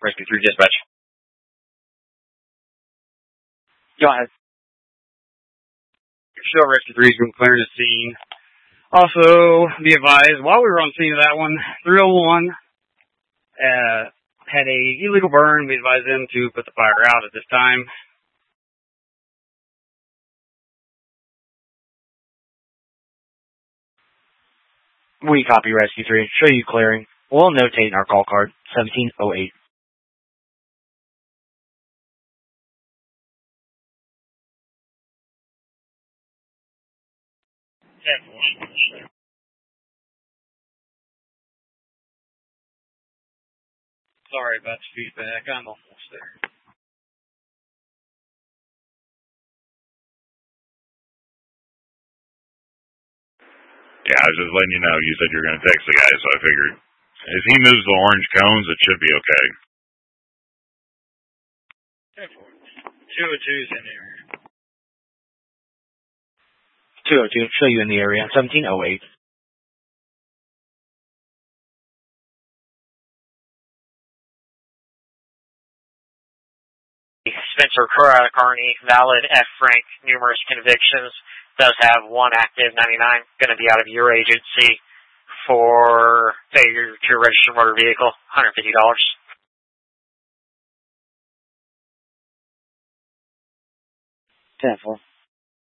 Rescue 3 dispatch. Go ahead. Show Rescue 3 has been clearing the scene. Also, be advised, while we were on scene of that one, 301 had a illegal burn. We advised them to put the fire out at this time. We copy Rescue 3. Show you clearing. We'll notate in our call card, 1708. Sorry about the feedback. I'm almost there. Yeah, I was just letting you know. You said you were going to text the guy, so I figured if he moves the orange cones, it should be okay. 202's in there. 202, show you in the area, 1708. Spencer Carney, valid F. Frank, numerous convictions, does have one active 99, going to be out of your agency for failure to register motor vehicle, $150. 10-4.